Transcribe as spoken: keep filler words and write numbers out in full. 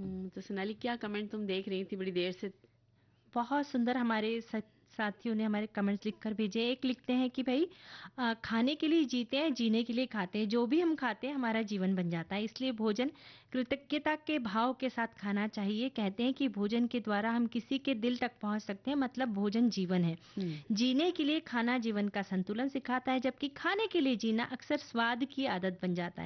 हुँ, तो सोनाली क्या कमेंट तुम देख रही थी बड़ी देर से? बहुत सुंदर हमारे सा साथियों ने हमारे कमेंट्स लिखकर भेजे। एक लिखते हैं कि भई अ, खाने के लिए जीते हैं, जीने के लिए खाते हैं। जो भी हम खाते हैं हमारा जीवन बन जाता है। इसलिए भोजन कृतज्ञता के भाव के साथ खाना चाहिए। कहते हैं कि भोजन के द्वारा हम किसी के दिल तक पहुँच सकते हैं, मतलब भोजन जीवन है। हुँ। जीने के लिए खाना जीवन का संतुलन सिखाता है, जबकि खाने के लिए जीना अक्सर स्वाद की आदत बन जाता है।